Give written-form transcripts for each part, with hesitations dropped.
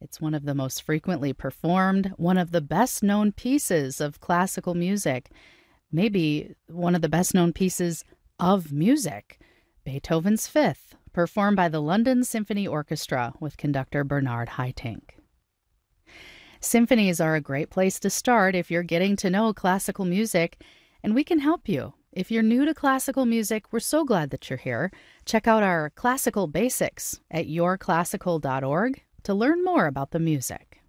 It's one of the most frequently performed, one of the best-known pieces of classical music, maybe one of the best-known pieces of music, Beethoven's Fifth, performed by the London Symphony Orchestra with conductor Bernard Haitink. Symphonies are a great place to start if you're getting to know classical music, and we can help you. If you're new to classical music, we're so glad that you're here. Check out our classical basics at yourclassical.org to learn more about the music.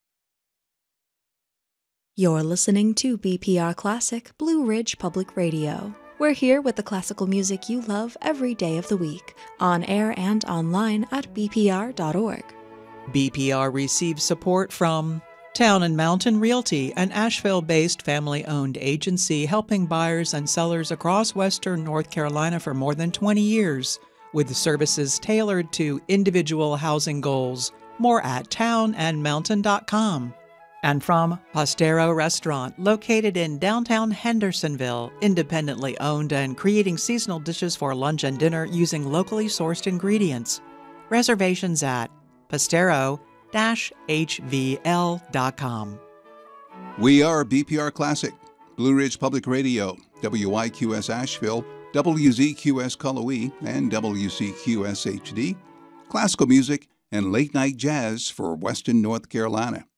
You're listening to BPR Classic Blue Ridge Public Radio. We're here with the classical music you love every day of the week, on air and online at bpr.org. BPR receives support from Town and Mountain Realty, an Asheville-based family-owned agency helping buyers and sellers across western North Carolina for more than 20 years, with services tailored to individual housing goals. More at townandmountain.com. And from Postero Restaurant, located in downtown Hendersonville, independently owned and creating seasonal dishes for lunch and dinner using locally sourced ingredients. Reservations at postero-hvl.com. We are BPR Classic, Blue Ridge Public Radio, WIQS Asheville, WZQS Cullowhee, and WCQS HD, classical music and late-night jazz for Western North Carolina.